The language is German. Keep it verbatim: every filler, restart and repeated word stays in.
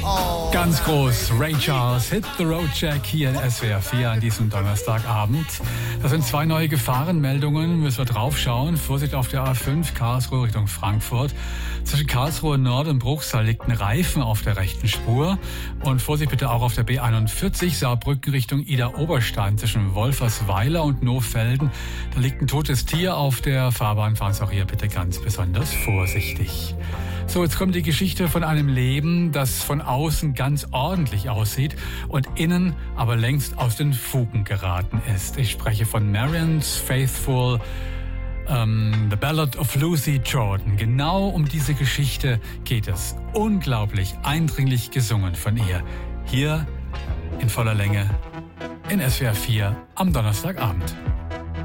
Ganz groß, Ray Charles, Hit the Road Jack hier in S W R vier an diesem Donnerstagabend. Das sind zwei neue Gefahrenmeldungen, müssen wir drauf schauen. Vorsicht auf der A fünf, Karlsruhe Richtung Frankfurt. Zwischen Karlsruhe Nord und Bruchsal liegt ein Reifen auf der rechten Spur. Und Vorsicht bitte auch auf der B einundvierzig, Saarbrücken Richtung Ida-Oberstein zwischen Wolfersweiler und Nohfelden. Da liegt ein totes Tier auf der Fahrbahn. Fahren Sie auch hier bitte ganz besonders vorsichtig. So, jetzt kommt die Geschichte von einem Leben, das von außen ganz ordentlich aussieht und innen aber längst aus den Fugen geraten ist. Ich spreche von Marianne's Faithful, ähm, The Ballad of Lucy Jordan. Genau um diese Geschichte geht es. Unglaublich eindringlich gesungen von ihr. Hier in voller Länge in S W R vier am Donnerstagabend.